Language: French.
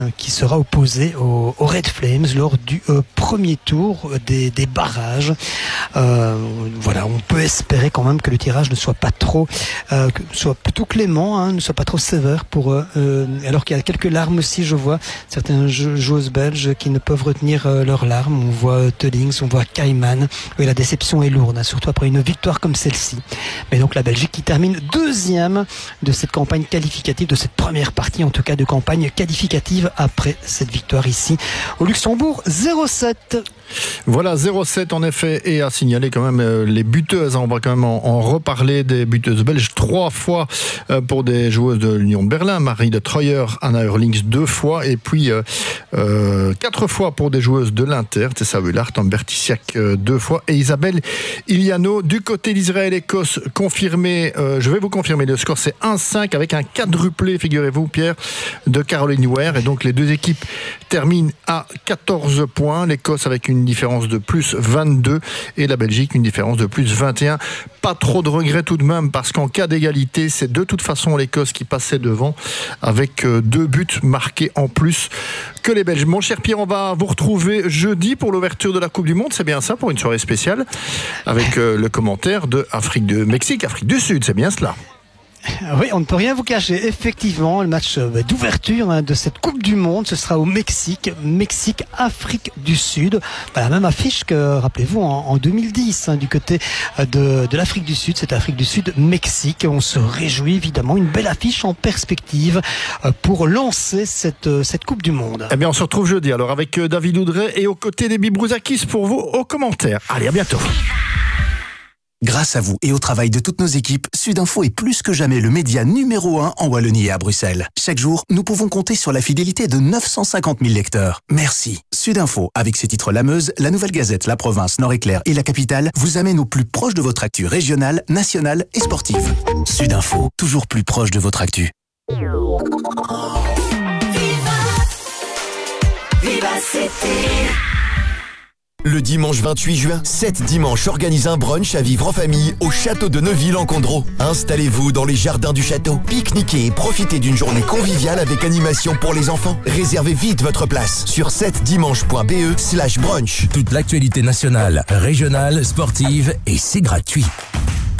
qui sera opposé aux Red Flames lors du premier tour des barrages. Voilà, on peut espérer quand même que le tirage ne soit pas trop, soit plutôt clément, ne soit pas trop sévère pour eux. Alors qu'il y a quelques larmes aussi, je vois certaines joueuses belges qui ne peuvent retenir leurs larmes. On voit Teulings, on voit Kaiman. Oui, la déception est lourde, surtout après une victoire comme celle-ci. Mais donc la Belgique qui termine deuxième de cette campagne qualificative, de cette première partie en tout cas de campagne qualificative après cette victoire ici au Luxembourg. 0-7. Voilà, 0-7 en effet, et à signaler quand même les buteuses. On va quand même en reparler des buteuses belges. 3 fois pour des joueuses de l'Union de Berlin, Marie de Troyer, Anna Eurlings 2 fois, et puis 4 fois pour des joueuses de l'Inter, Tessa Willard, Amber Tissiak 2 fois, et Isabelle Iliano. Du côté d'Israël-Écosse, confirmé, je vais vous confirmer, le score c'est 1-5 avec un quadruplé, figurez-vous Pierre, de Caroline Ware, et donc les deux équipes terminent à 14 points, l'Écosse avec une différence de plus 22 et la Belgique une différence de plus 21. Pas trop de regrets tout de même, parce qu'en cas d'égalité, c'est de toute façon l'Écosse qui passait devant avec 2 buts marqués en plus que les Belges. Mon cher Pierre, on va vous retrouver jeudi pour l'ouverture de la Coupe du Monde, c'est bien ça, pour une soirée spéciale avec le commentaire de Mexique, Afrique du Sud, c'est bien cela? Oui, on ne peut rien vous cacher. Effectivement, le match d'ouverture de cette Coupe du Monde, ce sera au Mexique, Afrique du Sud. La même affiche que, rappelez-vous, en 2010, du côté de l'Afrique du Sud, c'est Afrique du Sud, Mexique. On se réjouit évidemment, une belle affiche en perspective pour lancer cette Coupe du Monde. Eh bien, on se retrouve jeudi alors avec David Oudret et aux côtés des Bibrouzakis pour vous aux commentaires. Allez, à bientôt. Grâce à vous et au travail de toutes nos équipes, Sudinfo est plus que jamais le média numéro 1 en Wallonie et à Bruxelles. Chaque jour, nous pouvons compter sur la fidélité de 950 000 lecteurs. Merci. Sudinfo, avec ses titres La Meuse, La Nouvelle Gazette, La Province, Nord-Éclair et La Capitale, vous amène au plus proche de votre actu régionale, nationale et sportive. Sudinfo, toujours plus proche de votre actu. Viva City. Le dimanche 28 juin, 7 dimanches organise un brunch à vivre en famille au château de Neuville en Condro. Installez-vous dans les jardins du château, pique-niquez et profitez d'une journée conviviale avec animation pour les enfants. Réservez vite votre place sur 7dimanche.be/brunch. Toute l'actualité nationale, régionale, sportive et c'est gratuit.